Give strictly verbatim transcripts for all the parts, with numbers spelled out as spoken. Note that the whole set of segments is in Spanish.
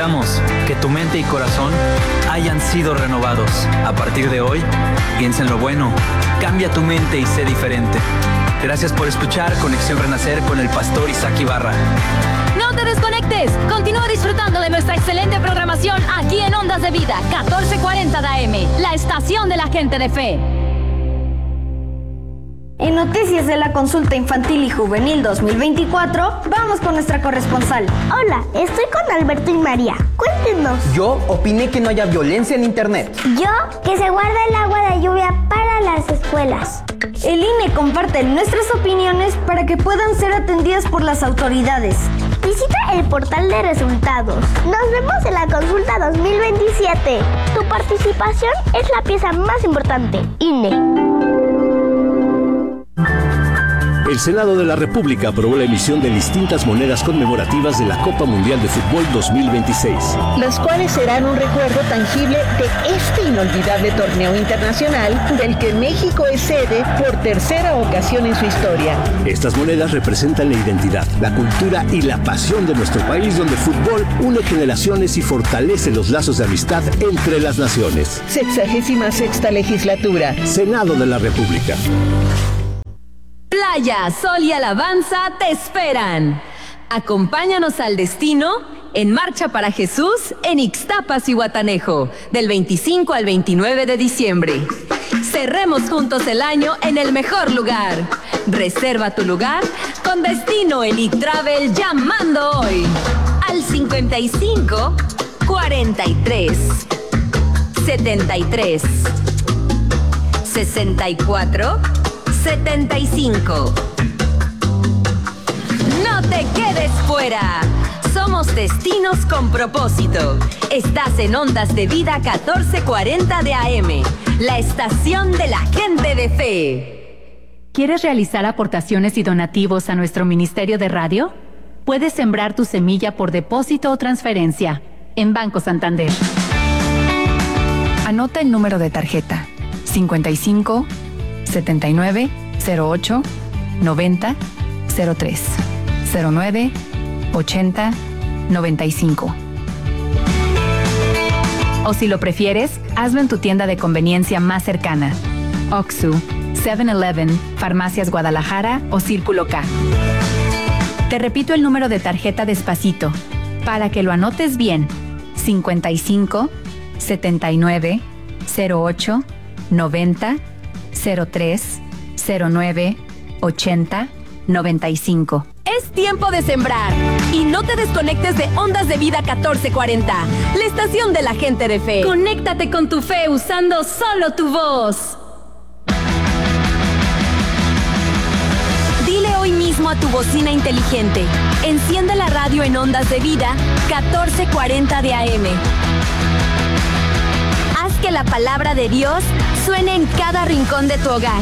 Esperamos que tu mente y corazón hayan sido renovados. A partir de hoy, piensa en lo bueno, cambia tu mente y sé diferente. Gracias por escuchar Conexión Renacer con el pastor Isaac Ibarra. No te desconectes, continúa disfrutando de nuestra excelente programación aquí en Ondas de Vida, catorce cuarenta de A M, la estación de la gente de fe. En noticias de la consulta infantil y juvenil dos mil veinticuatro, vamos con nuestra corresponsal. Hola, estoy con Alberto y María. Cuéntenos. Yo opiné que no haya violencia en internet. Yo, que se guarda el agua de lluvia para las escuelas. El I N E comparte nuestras opiniones para que puedan ser atendidas por las autoridades. Visita el portal de resultados. Nos vemos en la consulta dos mil veintisiete. Tu participación es la pieza más importante. I N E. El Senado de la República aprobó la emisión de distintas monedas conmemorativas de la Copa Mundial de Fútbol dos mil veintiséis. Las cuales serán un recuerdo tangible de este inolvidable torneo internacional del que México es sede por tercera ocasión en su historia. Estas monedas representan la identidad, la cultura y la pasión de nuestro país, donde el fútbol une generaciones y fortalece los lazos de amistad entre las naciones. Sexagésima sexta legislatura. Senado de la República. Playa, sol y alabanza te esperan. Acompáñanos al destino en Marcha para Jesús en Ixtapas y Guatanejo, del veinticinco al veintinueve de diciembre. Cerremos juntos el año en el mejor lugar. Reserva tu lugar con destino en iTravel llamando hoy al cincuenta y cinco, cuarenta y tres, setenta y tres, sesenta y cuatro, setenta y cinco. No te quedes fuera. Somos destinos con propósito. Estás en Ondas de Vida catorce cuarenta de A M, la estación de la gente de fe. ¿Quieres realizar aportaciones y donativos a nuestro Ministerio de Radio? Puedes sembrar tu semilla por depósito o transferencia en Banco Santander. Anota el número de tarjeta cincuenta y cinco, setenta y nueve, cero ocho, noventa, cero tres, cero nueve, ochenta, noventa y cinco. O si lo prefieres, hazlo en tu tienda de conveniencia más cercana. Oxxo, seven eleven, Farmacias Guadalajara o Círculo K. Te repito el número de tarjeta despacito, para que lo anotes bien. cincuenta y cinco, setenta y nueve, cero ocho, noventa, cero tres, cero nueve, ochenta, noventa y cinco. Es tiempo de sembrar y no te desconectes de Ondas de Vida catorce cuarenta, la estación de la gente de fe. Conéctate con tu fe usando solo tu voz. Dile hoy mismo a tu bocina inteligente: enciende la radio en Ondas de Vida catorce cuarenta de A M. Haz que la palabra de Dios suene en cada rincón de tu hogar.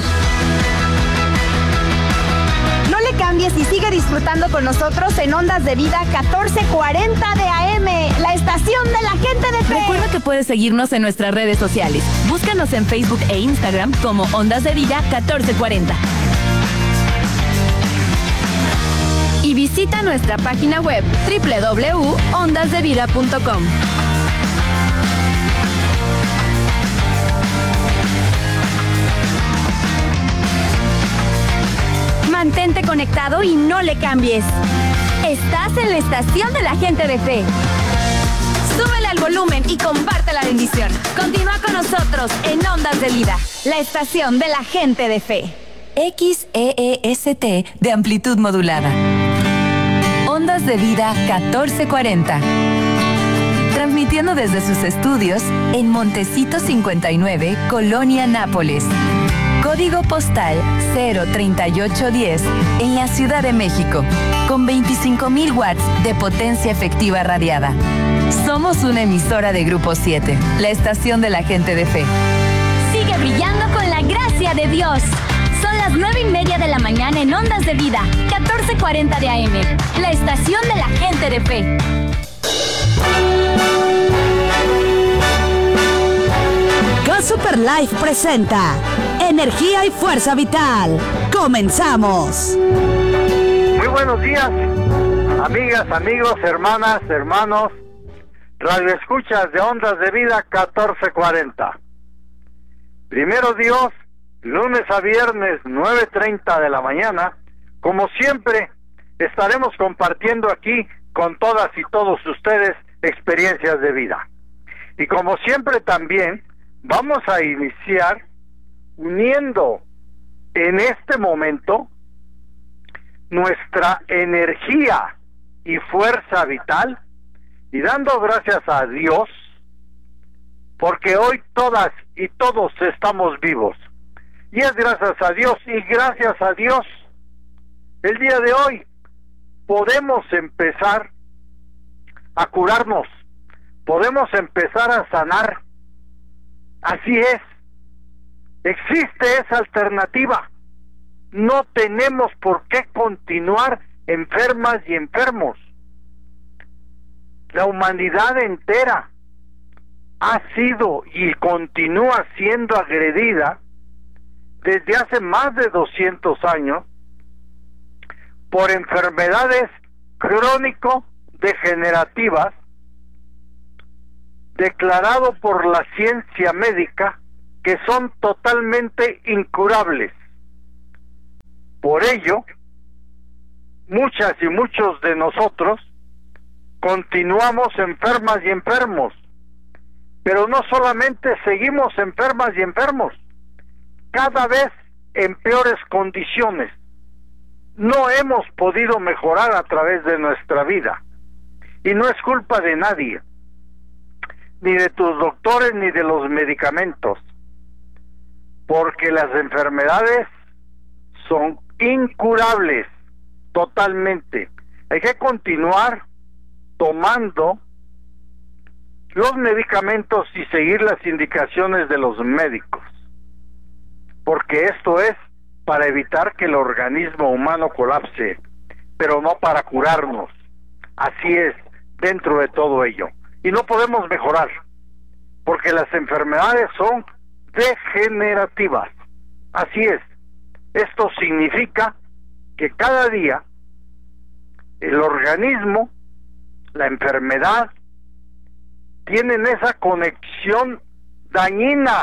No le cambies y sigue disfrutando con nosotros en Ondas de Vida catorce cuarenta de A M, la estación de la gente de fe. Recuerda que puedes seguirnos en nuestras redes sociales. Búscanos en Facebook e Instagram como Ondas de Vida catorce cuarenta. Y visita nuestra página web doble u doble u doble u punto ondas de vida punto com. Mantente conectado y no le cambies. Estás en la estación de la gente de fe. Súbele al volumen y comparte la bendición. Continúa con nosotros en Ondas de Vida, la estación de la gente de fe. X E E S T de amplitud modulada. Ondas de Vida catorce cuarenta. Transmitiendo desde sus estudios en Montecito cincuenta y nueve, Colonia Nápoles. Código postal cero treinta y ocho diez en la Ciudad de México, con veinticinco mil watts de potencia efectiva radiada. Somos una emisora de Grupo siete, la estación de la gente de fe. Sigue brillando con la gracia de Dios. Son las nueve y media de la mañana en Ondas de Vida, catorce cuarenta de A M, la estación de la gente de fe. Go Super Life presenta Energía y Fuerza Vital. ¡Comenzamos! Muy buenos días, amigas, amigos, hermanas, hermanos. radioescuchas de Ondas de Vida catorce cuarenta. Primero Dios, lunes a viernes, nueve treinta de la mañana, como siempre, estaremos compartiendo aquí con todas y todos ustedes experiencias de vida. Y como siempre también, vamos a iniciar uniendo en este momento nuestra energía y fuerza vital y dando gracias a Dios porque hoy todas y todos estamos vivos. Y es gracias a Dios y gracias a Dios el día de hoy podemos empezar a curarnos, podemos empezar a sanar. Así es, existe esa alternativa. No tenemos por qué continuar enfermas y enfermos. La humanidad entera ha sido y continúa siendo agredida desde hace más de doscientos años por enfermedades crónico-degenerativas declarado por la ciencia médica que son totalmente incurables. Por ello, muchas y muchos de nosotros continuamos enfermas y enfermos, pero no solamente seguimos enfermas y enfermos, cada vez en peores condiciones. No hemos podido mejorar a través de nuestra vida, y no es culpa de nadie, ni de tus doctores ni de los medicamentos, porque las enfermedades son incurables totalmente. Hay que continuar tomando los medicamentos y seguir las indicaciones de los médicos, porque esto es para evitar que el organismo humano colapse, pero no para curarnos. Así es, dentro de todo ello. Y no podemos mejorar, porque las enfermedades son degenerativas. Así es. Esto significa que cada día el organismo, la enfermedad, tienen esa conexión dañina,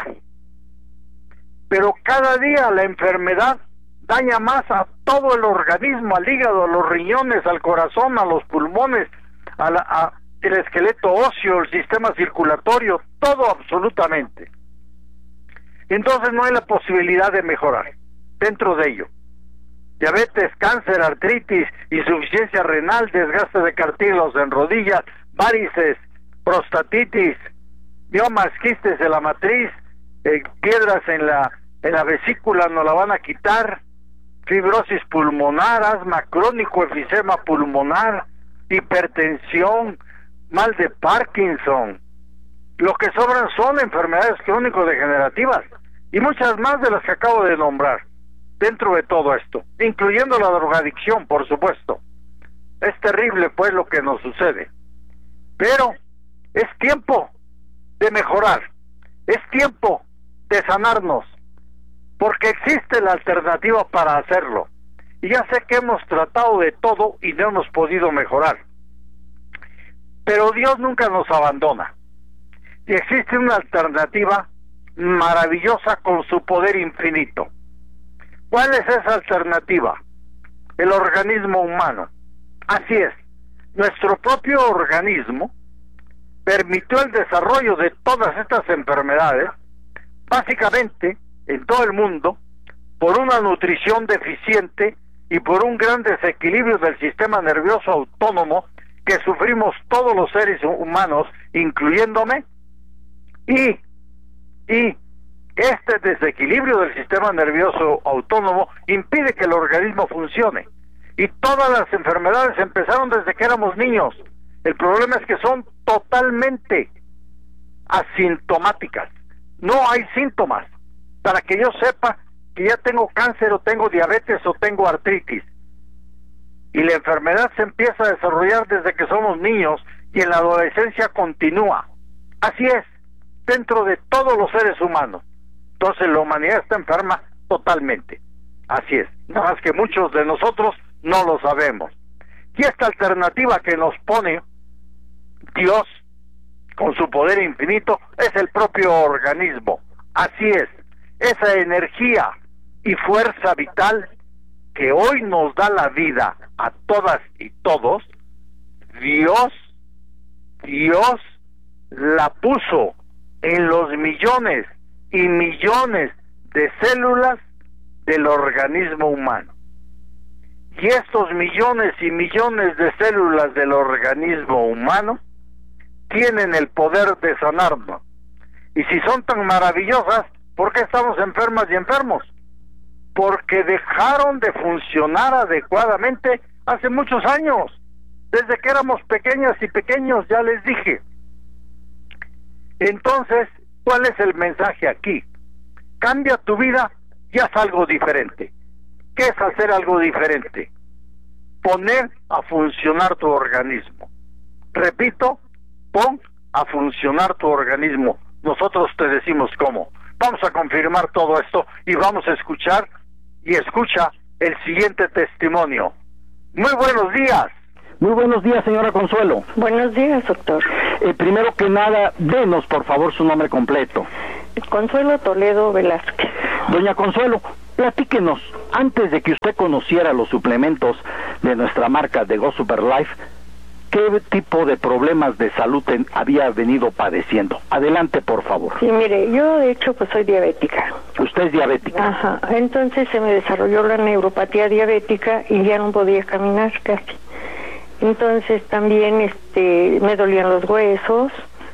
pero cada día la enfermedad daña más a todo el organismo, al hígado, a los riñones, al corazón, a los pulmones, a la, a el esqueleto óseo, el sistema circulatorio, todo absolutamente. Entonces no hay la posibilidad de mejorar dentro de ello. Diabetes, cáncer, artritis, insuficiencia renal, desgaste de cartílagos en rodillas, varices, prostatitis, miomas, quistes de la matriz, eh, piedras en la en la vesícula no la van a quitar, fibrosis pulmonar, asma crónico, efisema pulmonar, hipertensión, mal de Parkinson. Lo que sobran son enfermedades crónico-degenerativas y muchas más de las que acabo de nombrar dentro de todo esto, incluyendo la drogadicción, por supuesto. Es terrible pues lo que nos sucede, pero es tiempo de mejorar, es tiempo de sanarnos, porque existe la alternativa para hacerlo. Y ya sé que hemos tratado de todo y no hemos podido mejorar, pero Dios nunca nos abandona, y existe una alternativa maravillosa con su poder infinito. ¿Cuál es esa alternativa? El organismo humano. Así es, nuestro propio organismo permitió el desarrollo de todas estas enfermedades, básicamente en todo el mundo, por una nutrición deficiente y por un gran desequilibrio del sistema nervioso autónomo que sufrimos todos los seres humanos, incluyéndome, y, y este desequilibrio del sistema nervioso autónomo impide que el organismo funcione. Y todas las enfermedades empezaron desde que éramos niños. El problema es que son totalmente asintomáticas. No hay síntomas para que yo sepa que ya tengo cáncer o tengo diabetes o tengo artritis. Y la enfermedad se empieza a desarrollar desde que somos niños y en la adolescencia continúa. Así es, dentro de todos los seres humanos. Entonces la humanidad está enferma totalmente. Así es, nada más que muchos de nosotros no lo sabemos. Y esta alternativa que nos pone Dios con su poder infinito, es el propio organismo. Así es, esa energía y fuerza vital que hoy nos da la vida a todas y todos, Dios, Dios la puso en los millones y millones de células del organismo humano. Y estos millones y millones de células del organismo humano tienen el poder de sanarnos. Y si son tan maravillosas, ¿por qué estamos enfermas y enfermos? Porque dejaron de funcionar adecuadamente hace muchos años, desde que éramos pequeñas y pequeños, ya les dije. Entonces, ¿cuál es el mensaje aquí? Cambia tu vida y haz algo diferente. ¿Qué es hacer algo diferente? Poner a funcionar tu organismo. Repito, pon a funcionar tu organismo. Nosotros te decimos cómo. Vamos a confirmar todo esto y vamos a escuchar y escucha el siguiente testimonio. Muy buenos días. Muy buenos días, señora Consuelo. Buenos días, doctor. Eh, primero que nada, denos por favor su nombre completo. Consuelo Toledo Velázquez. Doña Consuelo, platíquenos, antes de que usted conociera los suplementos de nuestra marca de Go Super Life, ¿qué tipo de problemas de salud ten, había venido padeciendo? Adelante, por favor. Sí, mire, yo de hecho pues soy diabética. ¿Usted es diabética? Ajá, entonces se me desarrolló la neuropatía diabética y ya no podía caminar casi. Entonces también este me dolían los huesos,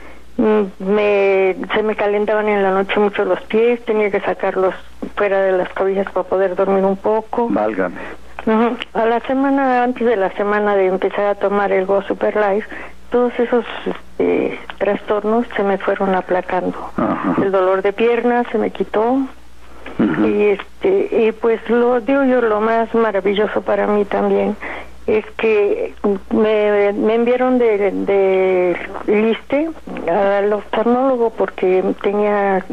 me se me calentaban en la noche mucho los pies, tenía que sacarlos fuera de las cobijas para poder dormir un poco. Válgame. Uh-huh. A la semana, antes de la semana de empezar a tomar el Go Super Life, todos esos este, trastornos se me fueron aplacando. Uh-huh. El dolor de piernas se me quitó. Uh-huh. Y este y pues lo digo yo, lo más maravilloso para mí también es que me, me enviaron de, de Liste al oftalmólogo porque tenía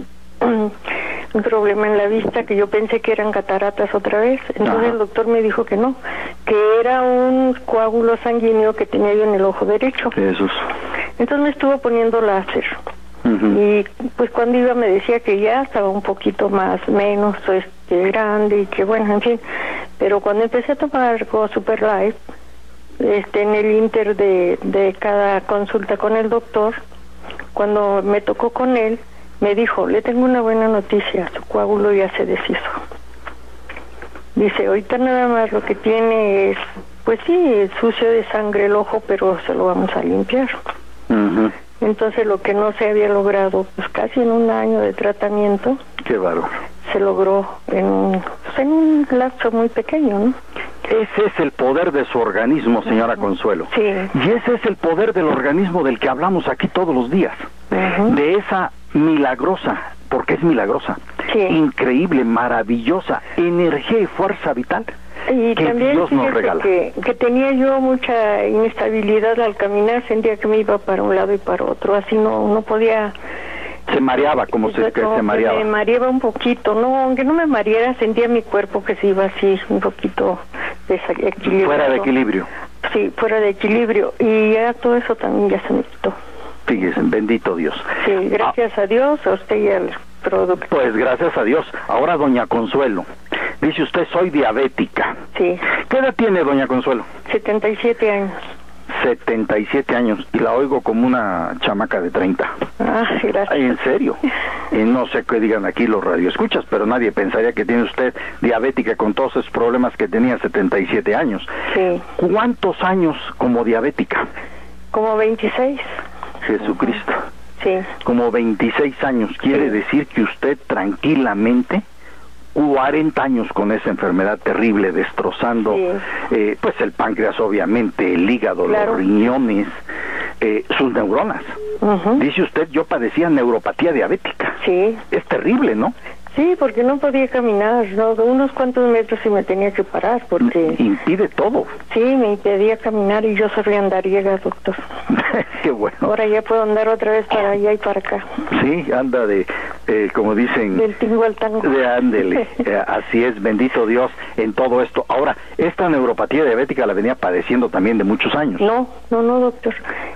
un problema en la vista que yo pensé que eran cataratas otra vez. Entonces Ajá. el doctor me dijo que no, que era un coágulo sanguíneo que tenía yo en el ojo derecho. Jesús. Entonces me estuvo poniendo láser. Uh-huh. Y pues cuando iba me decía que ya estaba un poquito más, menos este, grande y que bueno, en fin. Pero cuando empecé a tomar Go Super Life, este, en el inter de, de cada consulta con el doctor, cuando me tocó con él, me dijo, le tengo una buena noticia, su coágulo ya se deshizo. Dice, ahorita nada más lo que tiene es, pues sí, sucio de sangre el ojo, pero se lo vamos a limpiar. Uh-huh. Entonces lo que no se había logrado, pues casi en un año de tratamiento, qué bárbaro, se logró en un, pues, en un lapso muy pequeño, ¿no? Ese es el poder de su organismo, señora uh-huh. Consuelo. Sí. Y ese es el poder del organismo del que hablamos aquí todos los días. Uh-huh. De esa milagrosa, porque es milagrosa, sí. increíble, maravillosa energía y fuerza vital y que también Dios nos regala. Que, que tenía yo mucha inestabilidad al caminar, sentía que me iba para un lado y para otro, así no no podía. Se mareaba, como se, que se mareaba. Me mareaba un poquito, no, aunque no me mareara, sentía mi cuerpo que se iba así, un poquito desequilibrado. Fuera de equilibrio. Sí, fuera de equilibrio, y ya todo eso también ya se me quitó. Fíjese, bendito Dios. Sí, gracias ah. a Dios, a usted y al producto. Pues gracias a Dios. Ahora, doña Consuelo, dice usted, soy diabética. Sí. ¿Qué edad tiene, doña Consuelo? setenta y siete años. setenta y siete años, y la oigo como una chamaca de treinta. Ah, gracias. Ay, en serio. Y no sé qué digan aquí los radioescuchas, pero nadie pensaría que tiene usted diabética con todos esos problemas que tenía setenta y siete años. Sí. ¿Cuántos años como diabética? Como veintiséis. Jesucristo. Sí. Como veintiséis años. Quiere sí. decir que usted tranquilamente, cuarenta años con esa enfermedad terrible, destrozando sí. eh, pues el páncreas, obviamente, el hígado, claro. los riñones, eh, sus neuronas. Uh-huh. Dice usted, yo padecía neuropatía diabética. Sí. Es terrible, ¿no? Sí, porque no podía caminar, ¿no? Unos cuantos metros y me tenía que parar, porque... Impide todo. Sí, me impedía caminar y yo soy andariega, doctor. Qué bueno. Ahora ya puedo andar otra vez para allá y para acá. Sí, anda de, eh, como dicen... Del tingo al tango. De ándele, eh, así es, bendito Dios en todo esto. Ahora, esta neuropatía diabética la venía padeciendo también de muchos años. No, no, no, doctor.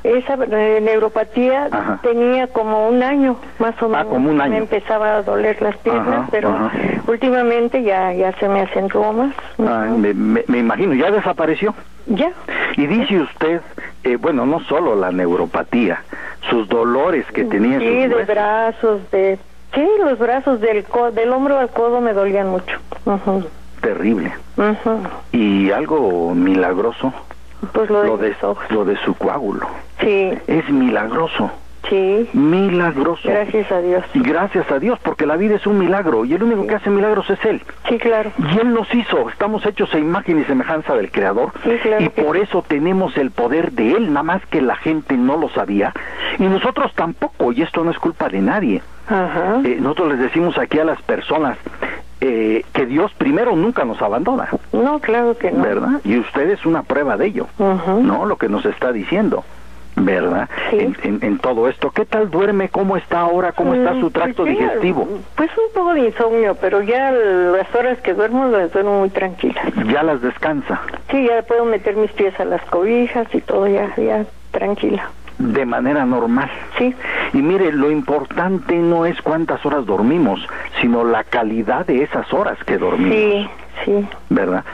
Esa eh, neuropatía Ajá. tenía como un año, más o menos. Ah, como un año. Me empezaba a doler las piernas, Ajá, pero ajá. últimamente ya ya se me acentuó más. Ah, me, me, me imagino, ¿ya desapareció? Ya. Y dice usted, eh, bueno, no solo la neuropatía, sus dolores que tenía en Sí, sus de huesos. brazos, de... Sí, los brazos del co del hombro al codo me dolían mucho. Ujú. Terrible. Ujú. Y algo milagroso, Pues lo de, lo de, mis ojos. lo de su coágulo. Sí, Es milagroso. sí. Milagroso. Gracias a Dios. Y gracias a Dios, porque la vida es un milagro, y el único que hace milagros es Él. Sí, claro. Y Él nos hizo, estamos hechos a imagen y semejanza del Creador, Sí, claro y que por eso tenemos el poder de Él, nada más que la gente no lo sabía, y nosotros tampoco, y esto no es culpa de nadie. Ajá. Eh, nosotros les decimos aquí a las personas eh, que Dios primero nunca nos abandona, No, claro que no. ¿verdad? Y usted es una prueba de ello, Ujú. ¿no? Lo que nos está diciendo, ¿verdad? Sí. En, en, en todo esto, ¿qué tal duerme? ¿Cómo está ahora? ¿Cómo está su Mm, tracto pues ya, digestivo? Pues un poco de insomnio, pero ya las horas que duermo las duermo muy tranquilas. ¿Ya las descansa? Sí, ya puedo meter mis pies a las cobijas y todo ya, ya tranquila. De manera normal. Sí. Y mire, lo importante no es cuántas horas dormimos, sino la calidad de esas horas que dormimos. Sí, sí. ¿Verdad?